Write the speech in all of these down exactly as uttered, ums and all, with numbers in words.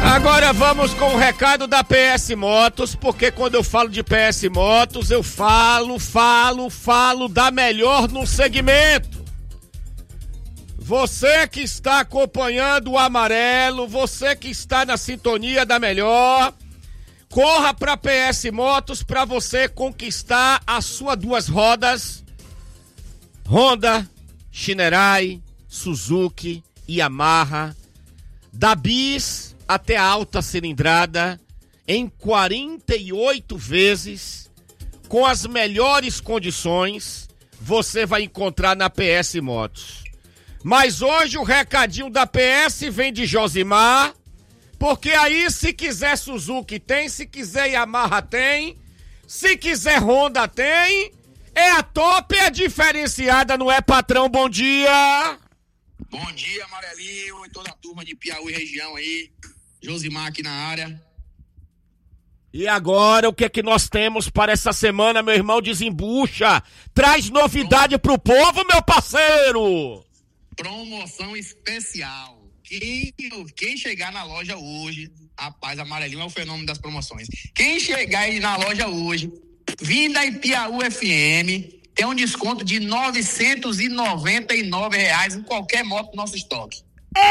Agora vamos com o recado da P S Motos, porque quando eu falo de P S Motos, eu falo, falo, falo da melhor no segmento. Você que está acompanhando o amarelo, você que está na sintonia da melhor, corra para P S Motos para você conquistar as suas duas rodas, Honda, Shinerai, Suzuki, Yamaha, da bis até a alta cilindrada, em quarenta e oito vezes, com as melhores condições, você vai encontrar na P S Motos. Mas hoje o recadinho da P S vem de Josimar, porque aí se quiser Suzuki tem, se quiser Yamaha tem, se quiser Honda tem, é a top, é diferenciada, não é, patrão? Bom dia! Bom dia, Amarelinho e toda a turma de Piauí região aí. Josimar aqui na área. E agora, o que é que nós temos para essa semana, meu irmão? Desembucha. Traz novidade Prom... pro povo, meu parceiro. Promoção especial. Quem, quem chegar na loja hoje, rapaz, Amarelinho é o fenômeno das promoções. Quem chegar aí na loja hoje, vinda em Piauí F M, tem um desconto de novecentos e noventa e nove reais em qualquer moto do nosso estoque.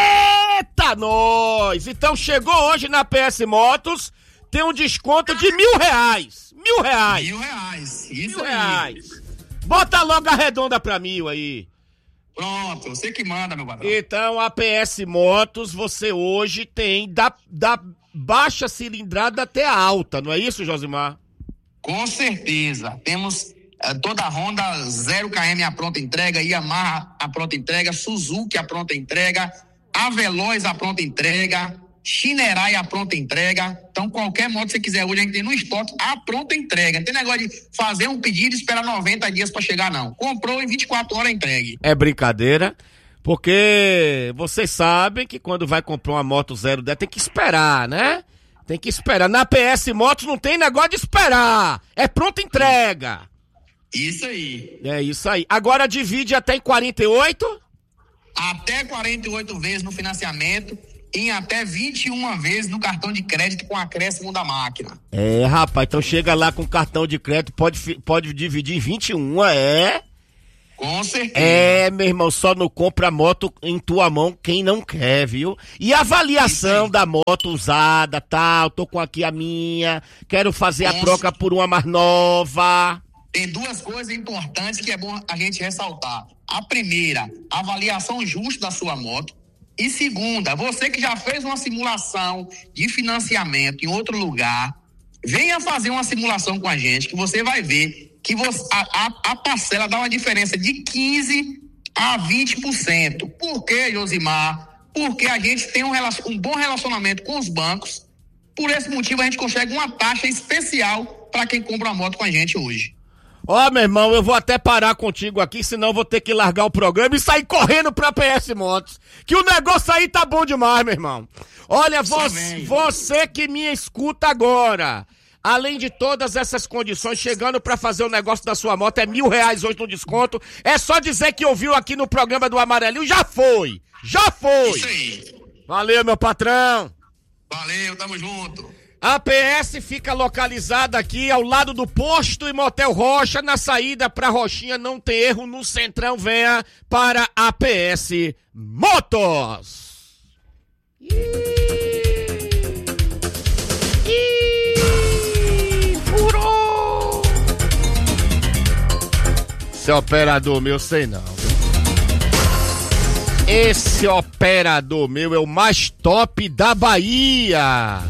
Eita, nós! Então chegou hoje na P S Motos, tem um desconto de mil reais. Mil reais. Mil reais. Isso mil aí. Reais. Bota logo a redonda pra mil aí. Pronto, você que manda, meu patrão. Então a P S Motos, você hoje tem da, da baixa cilindrada até a alta, não é isso, Josimar? Com certeza. Temos toda a Honda zero quilômetro a pronta entrega, Yamaha a pronta entrega, Suzuki a pronta entrega, a Veloz a pronta entrega, Shinerai a pronta entrega. Então qualquer moto que você quiser hoje a gente tem no estoque a pronta entrega. Não tem negócio de fazer um pedido e esperar noventa dias para chegar, não. Comprou em vinte e quatro horas entregue. É brincadeira, porque vocês sabem que quando vai comprar uma moto zero dez tem que esperar, né? Tem que esperar. Na P S Motos não tem negócio de esperar, é pronta entrega. Isso aí. É isso aí. Agora divide até em quarenta e oito? Até quarenta e oito vezes no financiamento, em até vinte e uma vezes no cartão de crédito com acréscimo da máquina. É, rapaz, então chega lá com cartão de crédito, pode, pode dividir em vinte e um, é? Com certeza. É, meu irmão, só não compra moto em tua mão quem não quer, viu? E a avaliação da moto usada, tal, tô com aqui a minha, quero fazer a troca por uma mais nova. Tem duas coisas importantes que é bom a gente ressaltar. A primeira, a avaliação justa da sua moto. E segunda, você que já fez uma simulação de financiamento em outro lugar, venha fazer uma simulação com a gente, que você vai ver que você, a, a, a parcela dá uma diferença de quinze a vinte por cento. Por quê, Josimar? Porque a gente tem um, um bom relacionamento com os bancos. Por esse motivo, a gente consegue uma taxa especial para quem compra uma moto com a gente hoje. Ó, oh, meu irmão, eu vou até parar contigo aqui, senão eu vou ter que largar o programa e sair correndo pra P S Motos. Que o negócio aí tá bom demais, meu irmão. Olha, você, você que me escuta agora, além de todas essas condições, chegando pra fazer o negócio da sua moto, é mil reais hoje no desconto. É só dizer que ouviu aqui no programa do Amarelinho, já foi, já foi. Isso aí. Valeu, meu patrão. Valeu, tamo junto. A P S fica localizada aqui ao lado do Posto e Motel Rocha, na saída pra Rochinha, não tem erro, no Centrão, venha para a P S Motos. Ih, ih, furou! Esse operador meu, sei não. Esse operador meu é o mais top da Bahia.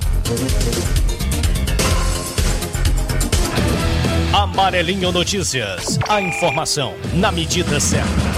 Amarelinho Notícias. A informação na medida certa.